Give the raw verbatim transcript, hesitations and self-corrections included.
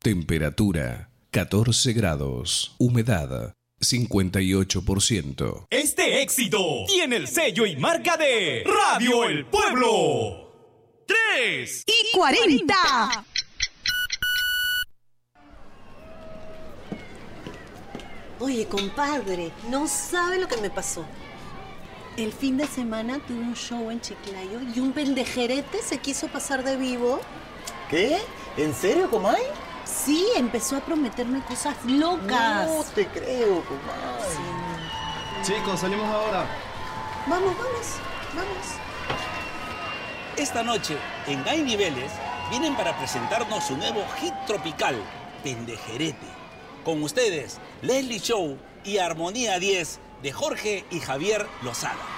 Temperatura catorce grados. Humedad cincuenta y ocho por ciento. Este éxito tiene el sello y marca de Radio El Pueblo. tres y cuarenta. Oye, compadre, no sabe lo que me pasó. El fin de semana tuve un show en Chiclayo y un pendejerete se quiso pasar de vivo. ¿Qué? ¿En serio, comay? Sí, empezó a prometerme cosas locas. No te creo, comay. Sí. Chicos, salimos ahora. Vamos, vamos, vamos. Esta noche, en Hay Niveles, vienen para presentarnos su nuevo hit tropical, Pendejerete. Con ustedes, Leslie Show y Armonía diez de Jorge y Javier Lozada.